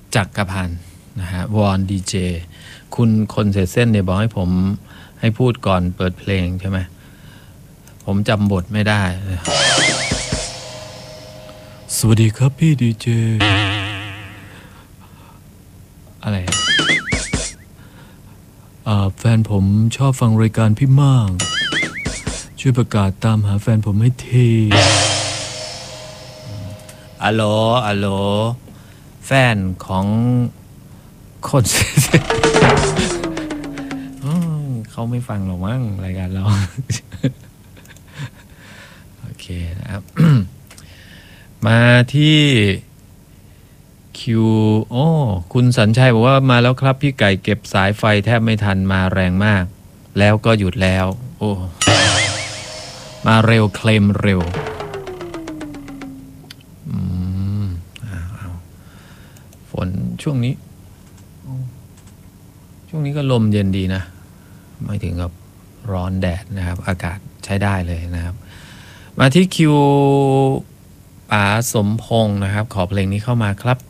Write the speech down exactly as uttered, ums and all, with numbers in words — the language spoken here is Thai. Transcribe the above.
จักรพันธ์นะฮะวอนดีเจคุณคนเสร็จเส้นเนี่ยบอกให้ผมให้พูดก่อนเปิดเพลงใช่ไหมผมจำบทไม่ได้สวัสดีครับพี่ดีเจอะไรอ่าแฟนผมชอบฟังรายการพี่มากช่วยประกาศตามหาแฟนผมให้ทีอัลโหลอัลโหลแฟนของคนเขาไม่ฟังหรอกมั้งรายการเราโอเคนะครับ มาที่คิวโอ้คุณสัญชัยบอกว่ามาแล้วครับพี่ไก่เก็บสายไฟแทบไม่ทันมาแรงมากแล้วก็หยุดแล้วโอ้มาเร็วเคลมเร็วอืมเอาฝนช่วงนี้ช่วงนี้ก็ลมเย็นดีนะไม่ถึงกับร้อนแดดนะครับอากาศใช้ได้เลยนะครับมาที่คิวป๋าสมพงษ์นะครับขอเพลงนี้เข้ามาครับ